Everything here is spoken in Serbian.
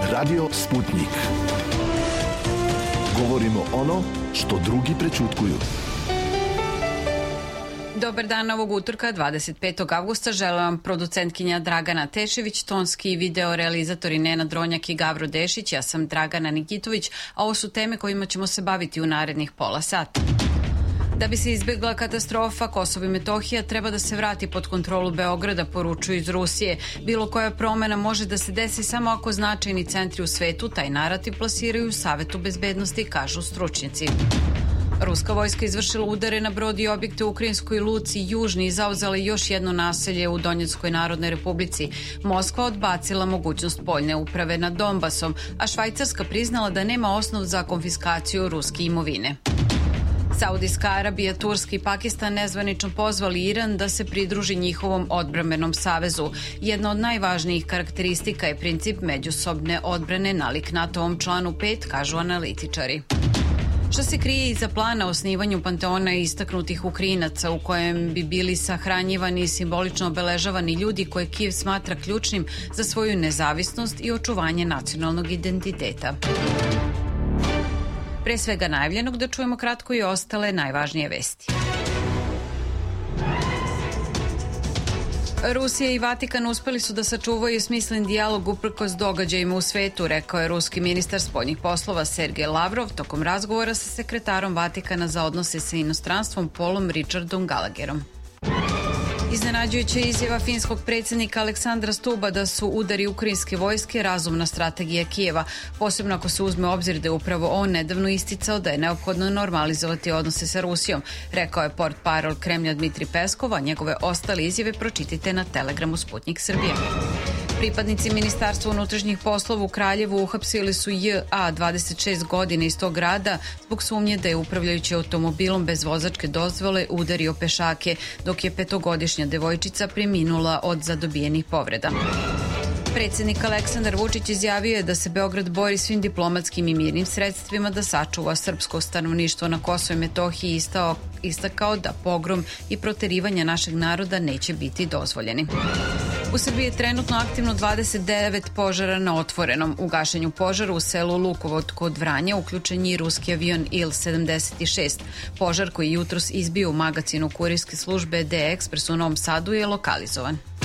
Radio Sputnik. Govorimo ono što drugi prećutkuju. Dobar dan ovog utorka, 25. avgusta. Želim vam producentkinja Dragana Tešević, tonski i video realizatori Nenad Dronjak i Gavro Dešić. Ja sam Dragana Nikitović, a ovo su teme kojima ćemo se baviti u narednih pola sata. Da bi se izbjegla katastrofa, Kosovo i Metohija treba da se vrati pod kontrolu Beograda, poručuju iz Rusije. Bilo koja promena može da se desi samo ako značajni centri u svetu taj narativ plasiraju u Savetu bezbednosti, kažu stručnjaci. Ruska vojska izvršila udare na brod i objekte u ukrajinskoj luci Južni i zauzela još jedno naselje u Donjeckoj Narodnoj Republici. Moskva odbacila mogućnost poljne uprave nad Donbasom, a Švajcarska priznala da nema osnov za konfiskaciju ruske imovine. Saudijska Arabija, Turska i Pakistan nezvanično pozvali Iran da se pridruži njihovom odbrambenom savezu. Jedna od najvažnijih karakteristika je princip međusobne odbrane nalik NATO-ovom članu 5, kažu analitičari. Šta se krije iza plana o osnivanju panteona istaknutih Ukrajinaca u kojem bi bili sahranjivani i simbolično obeležavani ljudi koje Kijev smatra ključnim za svoju nezavisnost i očuvanje nacionalnog identiteta? Pre svega najavljenog da čujemo kratko i ostale najvažnije vesti. Rusija i Vatikan uspeli su da sačuvaju smislen dijalog uprkos događajima u svetu, rekao je ruski ministar spoljnih poslova Sergej Lavrov tokom razgovora sa sekretarom Vatikana za odnose sa inostranstvom Paulom Richardom Gallagherom. Iznenađujuća izjava finskog predsjednika Aleksandra Stuba da su udari ukrajinske vojske razumna strategija Kijeva, posebno ako se uzme obzir da je upravo on nedavno isticao da je neophodno normalizovati odnose sa Rusijom, rekao je portparol Kremlja Dmitri Peskov, a njegove ostale izjave pročitajte na Telegramu Sputnik Srbije. Pripadnici Ministarstva unutrašnjih poslova u Kraljevu uhapsili su J.A. 26 godina iz tog grada zbog sumnje da je upravljajući automobilom bez vozačke dozvole udario pešake, dok je 5-godišnja devojčica preminula od zadobijenih povreda. Predsjednik Aleksandar Vučić izjavio je da se Beograd bori svim diplomatskim i mirnim sredstvima da sačuva srpsko stanovništvo na Kosovu i Metohiji, istakao da pogrom i proterivanje našeg naroda neće biti dozvoljeni. U Srbiji je trenutno aktivno 29 požara na otvorenom. U gašenju požara u selu Lukovod kod Vranja uključen je ruski avion Il-76. Požar koji jutros izbio u magacinu kurirske službe D-Express u Novom Sadu je lokalizovan.